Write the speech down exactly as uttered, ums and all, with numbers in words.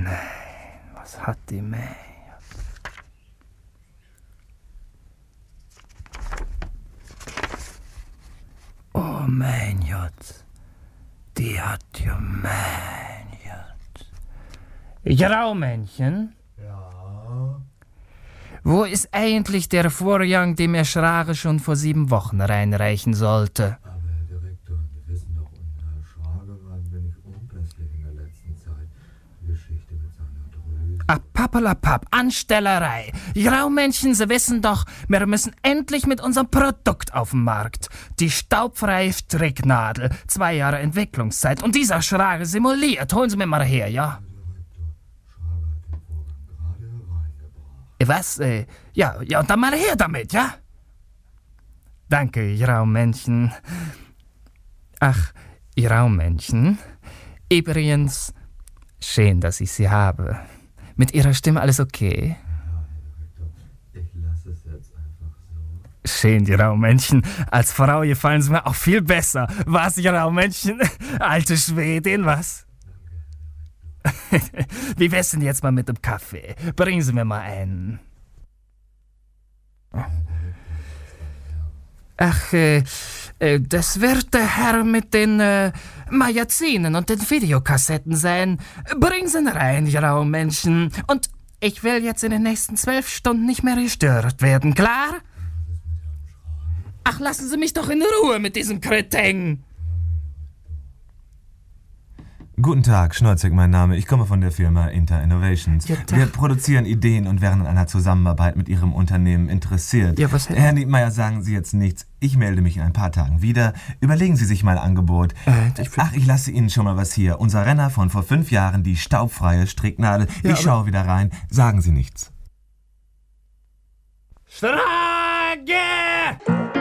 nein, was hat die May? Oh mein Gott, die hat ja mein Gott. Graumännchen? Ja? Wo ist eigentlich der Vorgang, den mir Schrage schon vor sieben Wochen reinreichen sollte? Aber Herr Direktor, wir wissen doch, unter Schrage war ein wenig unpässlich in der letzten Zeit. Die Geschichte mit seiner Drüse. Ah, pappelapapp, Anstellerei. Graumännchen, Sie wissen doch, wir müssen endlich mit unserem Produkt auf den Markt. Die staubfreie Stricknadel. Zwei Jahre Entwicklungszeit. Und dieser Schrage simuliert. Holen Sie mir mal her, ja? Was? Äh, ja, ja, und dann mal her damit, ja? Danke, Graumännchen. Ach, Graumännchen. Übrigens, schön, dass ich Sie habe. Mit Ihrer Stimme alles okay? Ja, Herr Direktor, ich lasse es jetzt einfach so. Schön, Graumännchen. Als Frau gefallen Sie mir auch viel besser. Was, Graumännchen? Alte Schwedin, was? Wie wär's denn jetzt mal mit dem Kaffee? Bringen Sie mir mal einen. Ach, äh, äh, das wird der Herr mit den äh, Magazinen und den Videokassetten sein. Bringen Sie ihn rein, Graumännchen. Und ich will jetzt in den nächsten zwölf Stunden nicht mehr gestört werden, klar? Ach, lassen Sie mich doch in Ruhe mit diesem Kretin. Guten Tag, Schnolzek mein Name. Ich komme von der Firma Inter Innovations. Ja, Wir produzieren Ideen und wären an einer Zusammenarbeit mit Ihrem Unternehmen interessiert. Ja, was- Herr Niedmeyer, sagen Sie jetzt nichts. Ich melde mich in ein paar Tagen wieder. Überlegen Sie sich mein Angebot. Äh, ich- Ach, ich lasse Ihnen schon mal was hier. Unser Renner von vor fünf Jahren, die staubfreie Stricknadel. Ja, ich schaue wieder rein. Sagen Sie nichts. Streit!